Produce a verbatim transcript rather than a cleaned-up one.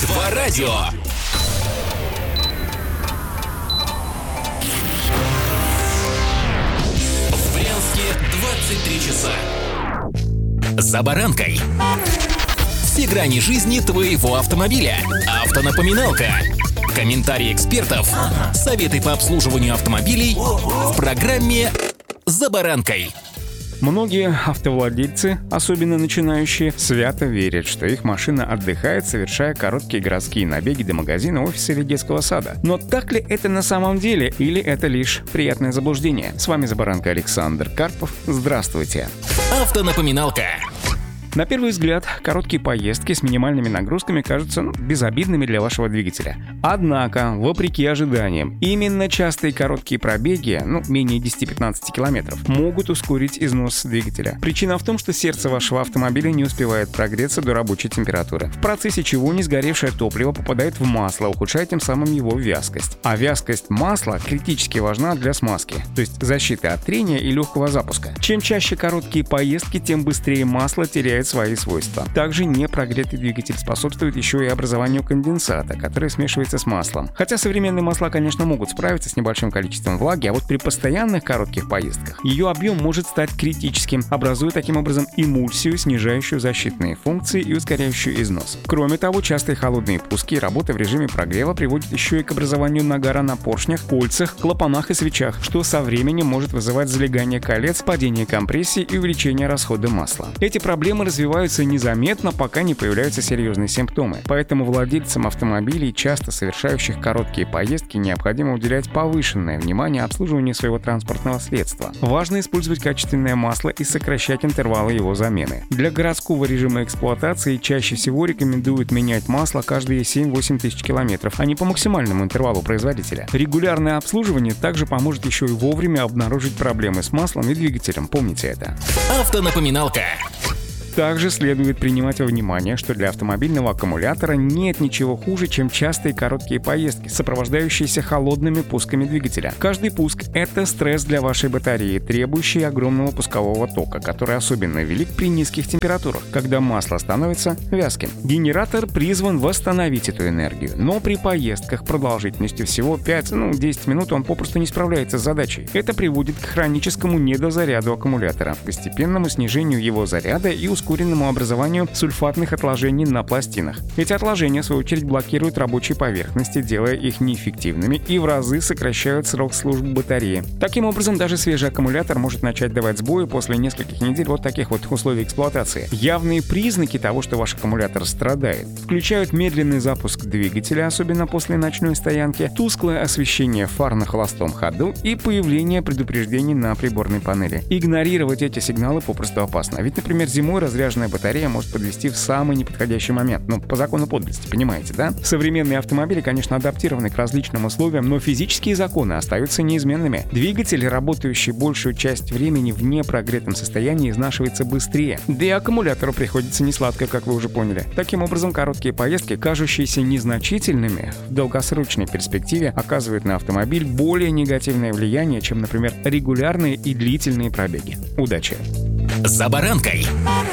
Два радио. В Брянске двадцать три часа. За баранкой. Все грани жизни твоего автомобиля. Автонапоминалка. Комментарии экспертов. Советы по обслуживанию автомобилей в программе «За баранкой». Многие автовладельцы, особенно начинающие, свято верят, что их машина отдыхает, совершая короткие городские набеги до магазина, офиса или детского сада. Но так ли это на самом деле, или это лишь приятное заблуждение? С вами «За баранкой» Александр Карпов. Здравствуйте. Автонапоминалка. На первый взгляд, короткие поездки с минимальными нагрузками кажутся ну, безобидными для вашего двигателя. Однако, вопреки ожиданиям, именно частые короткие пробеги, ну, менее десять-пятнадцать километров, могут ускорить износ двигателя. Причина в том, что сердце вашего автомобиля не успевает прогреться до рабочей температуры, в процессе чего несгоревшее топливо попадает в масло, ухудшая тем самым его вязкость. А вязкость масла критически важна для смазки, то есть защиты от трения и легкого запуска. Чем чаще короткие поездки, тем быстрее масло теряет свои свойства. Также непрогретый двигатель способствует еще и образованию конденсата, который смешивается с маслом. Хотя современные масла, конечно, могут справиться с небольшим количеством влаги, а вот при постоянных коротких поездках ее объем может стать критическим, образуя таким образом эмульсию, снижающую защитные функции и ускоряющую износ. Кроме того, частые холодные пуски и работа в режиме прогрева приводят еще и к образованию нагара на поршнях, кольцах, клапанах и свечах, что со временем может вызывать залегание колец, падение компрессии и увеличение расхода масла. Эти проблемы развиваются незаметно, пока не появляются серьезные симптомы. Поэтому владельцам автомобилей, часто совершающих короткие поездки, необходимо уделять повышенное внимание обслуживанию своего транспортного средства. Важно использовать качественное масло и сокращать интервалы его замены. Для городского режима эксплуатации чаще всего рекомендуют менять масло каждые семь-восемь тысяч километров, а не по максимальному интервалу производителя. Регулярное обслуживание также поможет еще и вовремя обнаружить проблемы с маслом и двигателем. Помните это. Автонапоминалка. Также следует принимать во внимание, что для автомобильного аккумулятора нет ничего хуже, чем частые короткие поездки, сопровождающиеся холодными пусками двигателя. Каждый пуск — это стресс для вашей батареи, требующий огромного пускового тока, который особенно велик при низких температурах, когда масло становится вязким. Генератор призван восстановить эту энергию, но при поездках продолжительностью всего пять-десять минут он попросту не справляется с задачей. Это приводит к хроническому недозаряду аккумулятора, постепенному снижению его заряда и ускоренному образованию сульфатных отложений на пластинах. Эти отложения, в свою очередь, блокируют рабочие поверхности, делая их неэффективными и в разы сокращают срок службы батареи. Таким образом, даже свежий аккумулятор может начать давать сбои после нескольких недель вот таких вот условий эксплуатации. Явные признаки того, что ваш аккумулятор страдает, включают медленный запуск двигателя, особенно после ночной стоянки, тусклое освещение фар на холостом ходу и появление предупреждений на приборной панели. Игнорировать эти сигналы попросту опасно, ведь, например, зимой разряженная батарея может подвести в самый неподходящий момент. Ну, по закону подлости, понимаете, да? Современные автомобили, конечно, адаптированы к различным условиям, но физические законы остаются неизменными. Двигатель, работающий большую часть времени в непрогретом состоянии, изнашивается быстрее. Да и аккумулятору приходится несладко, как вы уже поняли. Таким образом, короткие поездки, кажущиеся незначительными, в долгосрочной перспективе оказывают на автомобиль более негативное влияние, чем, например, регулярные и длительные пробеги. Удачи! За баранкой.